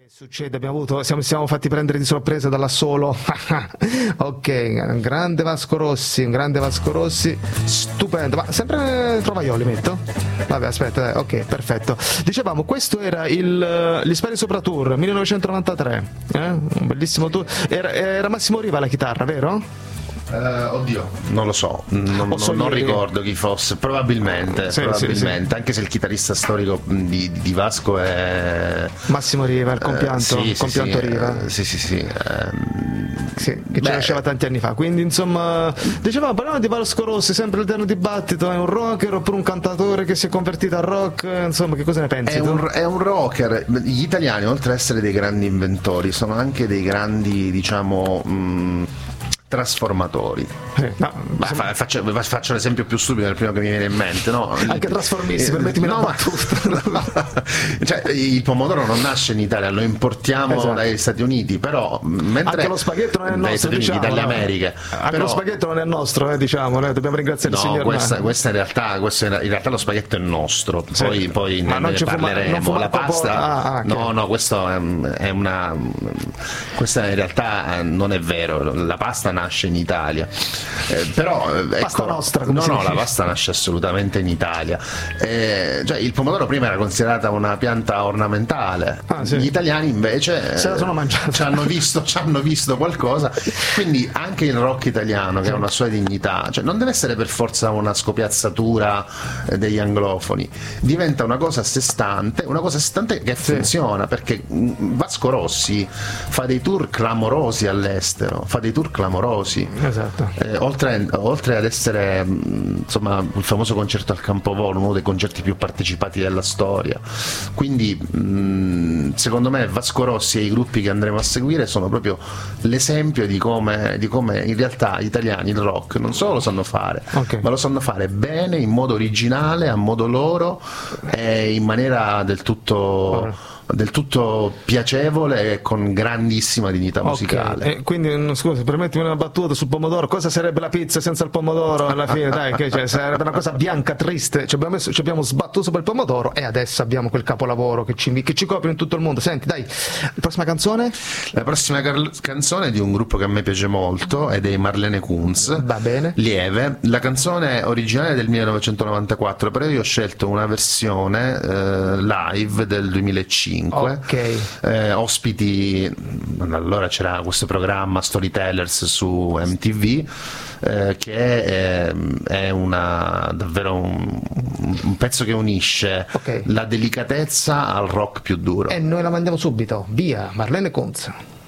Che succede? Siamo fatti prendere di sorpresa dall'assolo. Ok, un grande Vasco Rossi, stupendo. Ma sempre Trovaioli metto? Vabbè, aspetta, ok, perfetto. Dicevamo, questo era gli Spari Sopra Tour 1993, un bellissimo tour. Era Massimo Riva la chitarra, vero? Oddio, non lo so, non ricordo chi fosse, probabilmente, sì, anche se il chitarrista storico di Vasco è Massimo Riva, il compianto Riva. Sì, che ci lasciava tanti anni fa. Quindi insomma, dicevamo, parliamo di Vasco Rossi, sempre l'eterno dibattito: è un rocker oppure un cantatore che si è convertito al rock? Insomma, che cosa ne pensi? È un rocker. Gli italiani, oltre ad essere dei grandi inventori, sono anche dei grandi, diciamo, trasformatori. Faccio l'esempio più stupido, il primo che mi viene in mente, no? Anche trasformisti, permettimi una battuta. Cioè, il pomodoro non nasce in Italia, lo importiamo dagli Stati Uniti, però mentre anche lo spaghetto non è nostro, diciamo, dalle Americhe. Anche lo spaghetto non è nostro, diciamo, dobbiamo ringraziare il signor questa in realtà lo spaghetto è nostro, poi ne parleremo. La pasta no, questo è una, questa in realtà non è vero, la pasta nasce in Italia, però pasta nostra, la pasta nasce assolutamente in Italia. Cioè, il pomodoro prima era considerata una pianta ornamentale, gli italiani invece se la sono mangiata, ci hanno visto qualcosa, quindi anche il rock italiano, che ha una sua dignità, cioè non deve essere per forza una scopiazzatura degli anglofoni, diventa una cosa a sé stante, che funziona, perché Vasco Rossi fa dei tour clamorosi all'estero, esatto. Oltre ad essere, insomma, il famoso concerto al Campovolo, uno dei concerti più partecipati della storia. Quindi secondo me Vasco Rossi e i gruppi che andremo a seguire sono proprio l'esempio di come in realtà gli italiani il rock non solo lo sanno fare, ma lo sanno fare bene, in modo originale, a modo loro, e in maniera del tutto piacevole e con grandissima dignità musicale. Quindi, scusa, permettimi una battuta sul pomodoro: cosa sarebbe la pizza senza il pomodoro alla fine? Dai, sarebbe una cosa bianca, triste. Ci abbiamo sbattuto sopra il pomodoro e adesso abbiamo quel capolavoro che ci copre in tutto il mondo. Senti, dai, la prossima canzone? La prossima canzone è di un gruppo che a me piace molto, è dei Marlene Kunz. Va bene. Lieve. La canzone originale è del 1994, però io ho scelto una versione live del 2005. Ospiti, allora c'era questo programma Storytellers su MTV, che è davvero un pezzo che unisce la delicatezza al rock più duro. E noi la mandiamo subito, via Marlene Kunz.